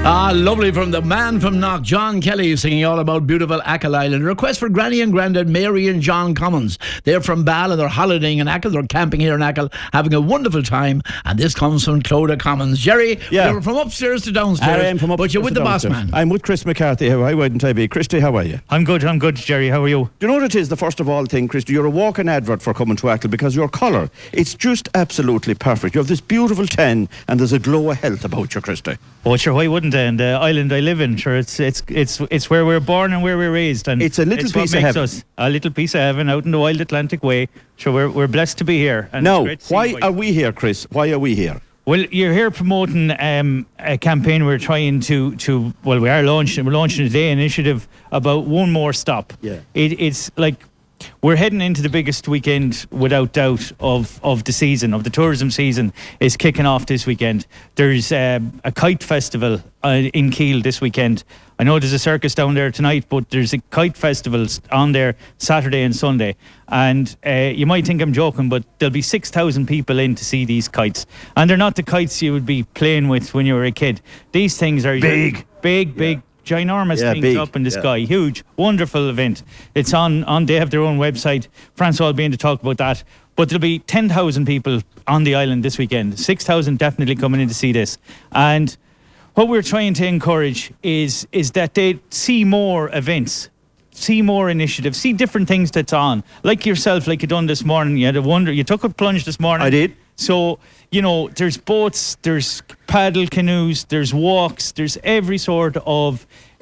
Lovely from the man from Knock, John Kelly, singing all about beautiful Achill Island. A request for Granny and Grandad Mary and John Commons. They're from Ball and they're holidaying in Achill. They're camping here in Achill, having a wonderful time. And this comes from Clodagh Commons. Jerry, you're from upstairs to downstairs. I am from upstairs, but you're with the boss man. I'm with Chris McCarthy. Why wouldn't I be? Christy, how are you? I'm good, Jerry. How are you? Do you know what it is, the first of all thing, Christy? You're a walking advert for coming to Achill because your colour, it's just absolutely perfect. You have this beautiful tan and there's a glow of health about you, Christy. Oh, sure, why wouldn't I? And the island I live in, sure, it's where we're born and where we're raised. And it's a little piece of heaven. A little piece of heaven out in the wild Atlantic way. Sure, we're blessed to be here. And now, why are we here, Chris? Why are we here? Well, you're here promoting a campaign we're trying to well, we're launching a day initiative about one more stop. Yeah. It's like we're heading into the biggest weekend, without doubt, of the season, of the tourism season, is kicking off this weekend. There's a kite festival in Keele this weekend. I know there's a circus down there tonight, but there's a kite festival on there Saturday and Sunday. And you might think I'm joking, but there'll be 6,000 people in to see these kites. And they're not the kites you would be playing with when you were a kid. These things are big, ginormous things up in the sky. Huge, wonderful event. It's on, they have their own website. Francois will be in to talk about that. But there'll be 10,000 people on the island this weekend. 6,000 definitely coming in to see this. And what we're trying to encourage is that they see more events, see more initiatives, see different things that's on. Like yourself, like you done this morning. You took a plunge this morning. I did. So, there's boats, there's paddle canoes, there's walks, there's every sort of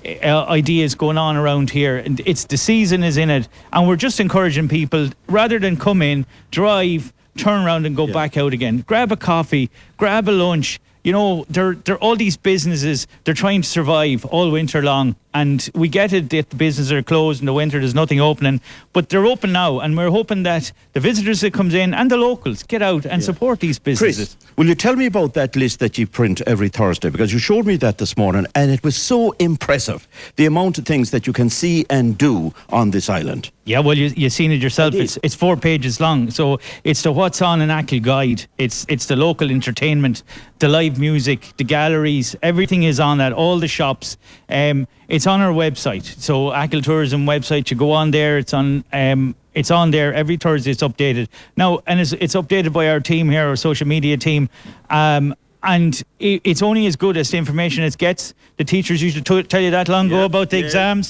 ideas going on around here. And it's the season is in it. And we're just encouraging people, rather than come in, drive, turn around and go back out again. Grab a coffee, grab a lunch. They're all these businesses, they're trying to survive all winter long. And we get it that the businesses are closed in the winter, there's nothing opening. But they're open now, and we're hoping that the visitors that comes in and the locals get out and support these businesses. Chris, will you tell me about that list that you print every Thursday? Because you showed me that this morning, and it was so impressive, the amount of things that you can see and do on this island. Yeah, well, you've seen it yourself. It's 4 pages long. So it's the What's On in Achill guide. It's the local entertainment, the live music, the galleries. Everything is on that. All the shops. It's on our website. So Achill Tourism website. You go on there. It's on there every Thursday. It's updated now, and it's updated by our team here, our social media team. And it's only as good as the information it gets. The teachers used to tell you that long ago about the exams.